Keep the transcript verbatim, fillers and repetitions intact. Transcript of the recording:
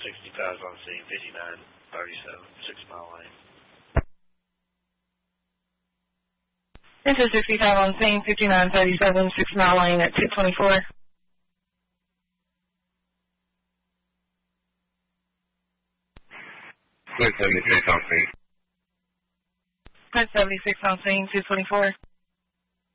sixty-five on scene, fifty-nine thirty-seven, six mile lane. This is sixty-five on scene, fifty-nine thirty-seven, six mile lane at two twenty-four. Clear seventy-six on scene. Clear seventy-six on scene, two twenty-four.